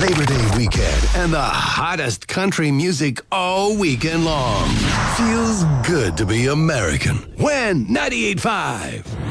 Labor Day weekend and the hottest country music all weekend long. Feels good to be American. When 98.5.